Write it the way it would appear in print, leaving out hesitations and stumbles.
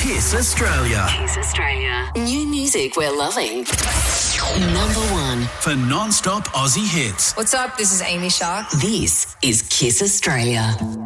Kiss Australia. Kiss Australia. New music we're loving. Number 1. For non-stop Aussie hits. What's up? This is Amy Shah. This is Kiss Australia.